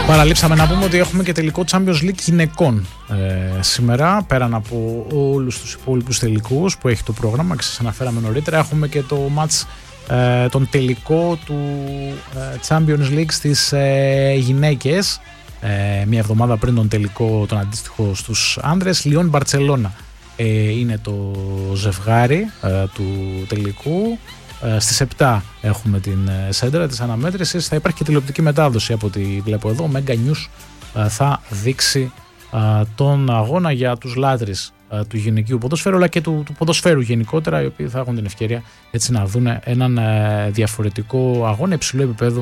Παραλείψαμε να πούμε ότι έχουμε και τελικό Champions League γυναικών σήμερα, πέραν από όλους τους υπόλοιπους τελικούς που έχει το πρόγραμμα και σας αναφέραμε νωρίτερα. Έχουμε και το match, τον τελικό του Champions League στις γυναίκες, μια εβδομάδα πριν τον τελικό, τον αντίστοιχο στους άνδρες. Λιόν Μπαρτσελώνα είναι το ζευγάρι του τελικού. Στις 7 έχουμε την σέντρα της αναμέτρησης. Θα υπάρχει και τηλεοπτική μετάδοση από ό,τι βλέπω εδώ. Mega News θα δείξει τον αγώνα για τους λάτρεις του γυναικείου ποδοσφαίρου, αλλά και του ποδοσφαίρου γενικότερα, οι οποίοι θα έχουν την ευκαιρία έτσι να δουν έναν διαφορετικό αγώνα υψηλού επίπεδου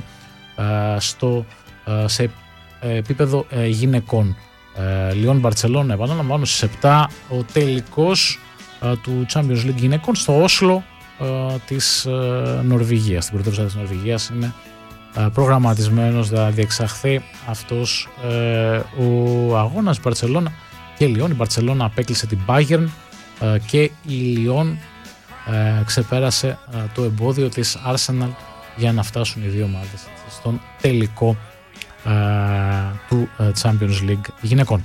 σε επίπεδο γυναικών. Λιόν Μπαρτσελώνα, επαναλαμβάνω, στις 7 ο τελικός του Champions League γυναικών στο Όσλο της Νορβηγίας, στην πρωτεύουσα της Νορβηγίας είναι προγραμματισμένος να διεξαχθεί αυτός ο αγώνας. Μπαρτσελώνα και Λιόν. Η Μπαρτσελώνα απέκλεισε την Bayern και η Λιόν ξεπέρασε το εμπόδιο της Arsenal για να φτάσουν οι δύο ομάδες στον τελικό του Champions League γυναικών.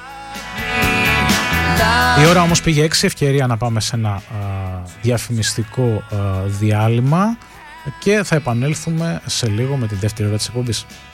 Η ώρα όμως πήγε 6, ευκαιρία να πάμε σε ένα διαφημιστικό διάλειμμα και θα επανέλθουμε σε λίγο με τη δεύτερη ώρα της εκπομπής.